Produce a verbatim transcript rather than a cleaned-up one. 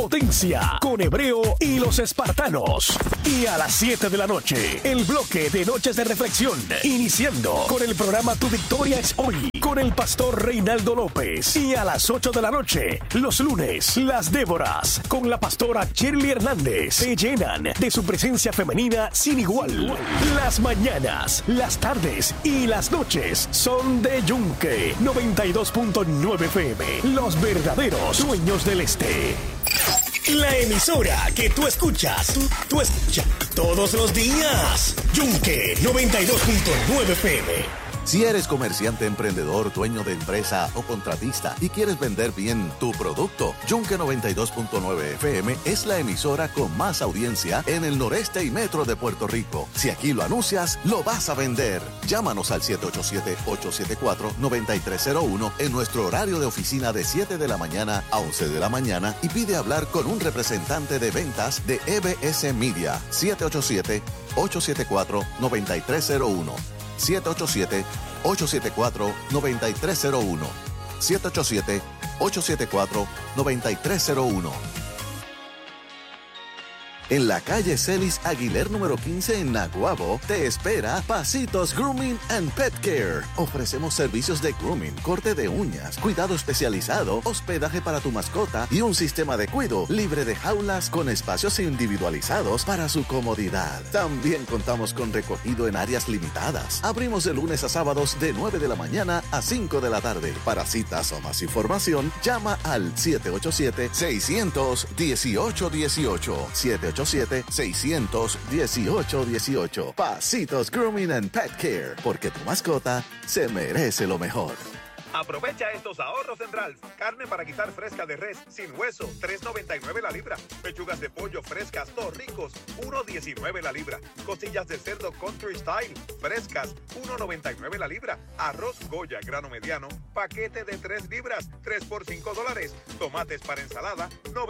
Potencia con Hebreo y los Espartanos. Y a las siete de la noche, el bloque de Noches de Reflexión, iniciando con el programa Tu Victoria es Hoy, con el pastor Reinaldo López. Y a las ocho de la noche, los lunes, las Déboras, con la pastora Shirley Hernández, se llenan de su presencia femenina sin igual. Las mañanas, las tardes y las noches son de Yunque noventa y dos punto nueve F M, los verdaderos dueños del este. La emisora que tú escuchas, tú, tú escuchas todos los días. Yunque noventa y dos punto nueve F M. Si eres comerciante, emprendedor, dueño de empresa o contratista y quieres vender bien tu producto, Yunque noventa y dos punto nueve F M es la emisora con más audiencia en el noreste y metro de Puerto Rico. Si aquí lo anuncias, lo vas a vender. Llámanos al siete ocho siete, ocho siete cuatro, nueve tres cero uno en nuestro horario de oficina de siete de la mañana a once de la mañana y pide hablar con un representante de ventas de E B S Media. siete ocho siete, ocho siete cuatro, nueve tres cero uno. siete ocho siete, ocho siete cuatro, nueve tres cero uno. siete ocho siete, ocho siete cuatro, nueve tres cero uno. En la calle Celis Aguiler número quince en Naguabo, te espera Pasitos Grooming and Pet Care. Ofrecemos servicios de grooming, corte de uñas, cuidado especializado, hospedaje para tu mascota y un sistema de cuido libre de jaulas con espacios individualizados para su comodidad. También contamos con recogido en áreas limitadas. Abrimos de lunes a sábados de nueve de la mañana a cinco de la tarde. Para citas o más información, llama al siete ocho siete, seis uno ocho, uno ocho. siete ocho siete, seis uno ocho, uno ocho. Pasitos Grooming and Pet Care, porque tu mascota se merece lo mejor. Aprovecha estos ahorros en Ralph. Carne para guisar fresca de res sin hueso, tres noventa y nueve la libra. Pechugas de pollo frescas, Torricos, uno diecinueve la libra. Costillas de cerdo Country Style, frescas, uno noventa y nueve la libra. Arroz Goya grano mediano, paquete de tres libras, tres por cinco dólares. Tomates para ensalada, noventa